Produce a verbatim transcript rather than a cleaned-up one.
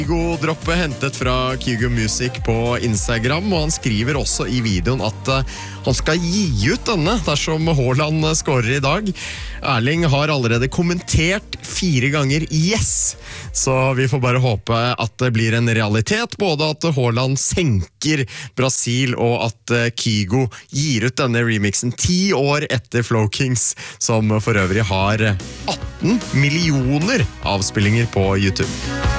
Kygo-droppet hentet fra Kygo Music på Instagram, og han skriver også i videoen at uh, han skal gi ut denne dersom Haaland skårer i dag. Erling har allerede kommentert fire ganger yes, så vi får bare håpe at det blir en realitet, både at Haaland senker Brasil og at uh, Kygo gir ut denne remixen ti år etter Flow Kings, som for øvrig har atten millioner avspillinger på YouTube.